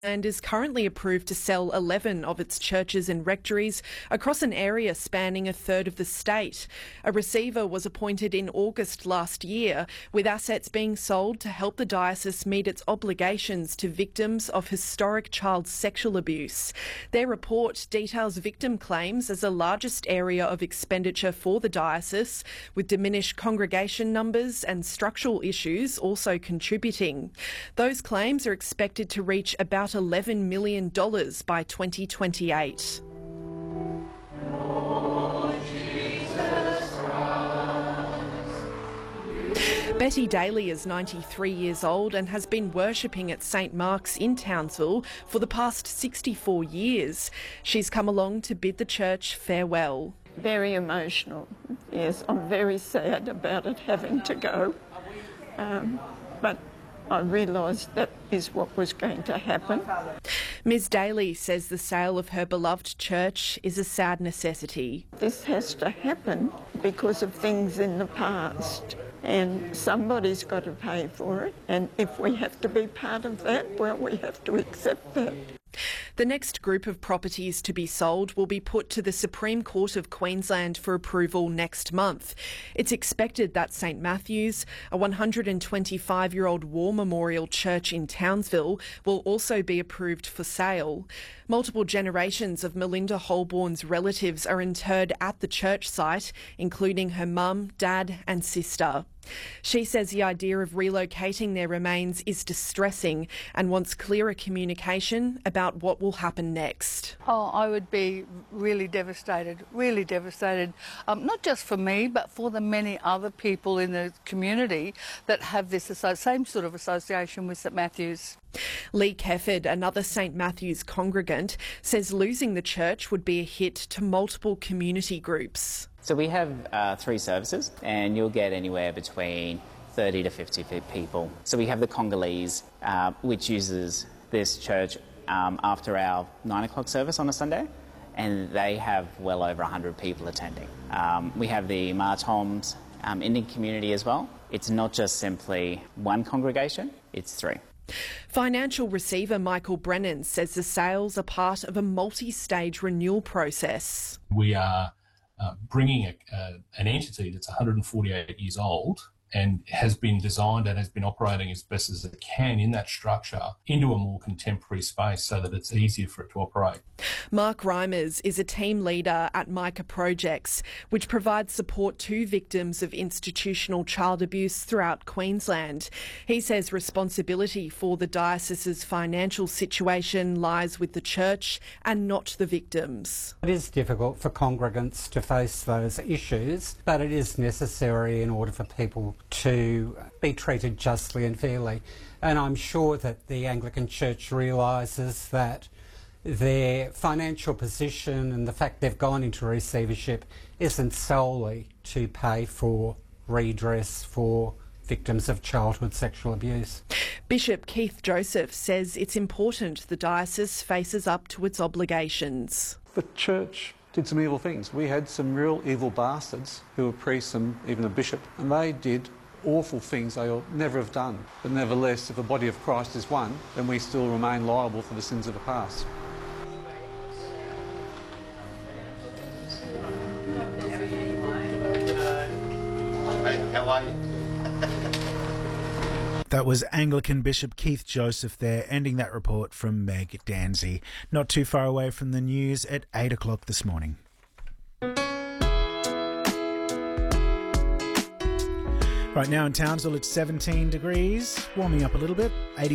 and is currently approved to sell 11 of its churches and rectories across an area spanning a third of the state. A receiver was appointed in August last year, with assets being sold to help the diocese meet its obligations to victims of historic child sexual abuse. Their report details victim claims as the largest area of expenditure for the diocese, with diminished congregation numbers and structural issues also contributing. Those claims are expected to reach about $11 million by 2028. Betty Daly is 93 years old and has been worshipping at St Mark's in Townsville for the past 64 years. She's come along to bid the church farewell. Very emotional, yes. I'm very sad about it having to go. But I realised that is what was going to happen. Ms Daly says the sale of her beloved church is a sad necessity. This has to happen because of things in the past, and somebody's got to pay for it, and if we have to be part of that, well, we have to accept that. The next group of properties to be sold will be put to the Supreme Court of Queensland for approval next month. It's expected that St Matthew's, a 125-year-old war memorial church in Townsville, will also be approved for sale. Multiple generations of Melinda Holborn's relatives are interred at the church site, including her mum, dad and sister. She says the idea of relocating their remains is distressing and wants clearer communication about what will happen next. Oh, I would be really devastated, not just for me, but for the many other people in the community that have this same sort of association with St Matthew's. Lee Kefford, another St Matthew's congregant, says losing the church would be a hit to multiple community groups. So we have 3 services, and you'll get anywhere between 30 to 50 people. So we have the Congolese, which uses this church after our 9 o'clock service on a Sunday, and they have well over 100 people attending. We have the Martoms Indian community as well. It's not just simply one congregation, it's 3. Financial receiver Michael Brennan says the sales are part of a multi-stage renewal process. We are bringing an entity that's 148 years old and has been designed and has been operating as best as it can in that structure into a more contemporary space so that it's easier for it to operate. Mark Reimers is a team leader at Micah Projects, which provides support to victims of institutional child abuse throughout Queensland. He says responsibility for the diocese's financial situation lies with the church and not the victims. It is difficult for congregants to face those issues, but it is necessary in order for people to be treated justly and fairly. And I'm sure that the Anglican Church realises that their financial position and the fact they've gone into receivership isn't solely to pay for redress for victims of childhood sexual abuse. Bishop Keith Joseph says it's important the diocese faces up to its obligations. The church did some evil things. We had some real evil bastards who were priests and even a bishop, and they did awful things they ought never have done. But nevertheless, if the body of Christ is one, then we still remain liable for the sins of the past. How are you? That was Anglican Bishop Keith Joseph there, ending that report from Meg Danzy. Not too far away from the news at 8 o'clock this morning. Right now in Townsville it's 17 degrees, warming up a little bit.